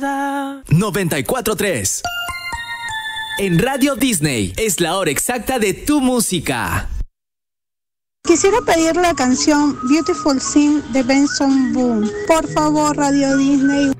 94.3. En Radio Disney es la hora exacta de tu música. Quisiera pedir la canción Beautiful Sin de Benson Boone. Por favor, Radio Disney.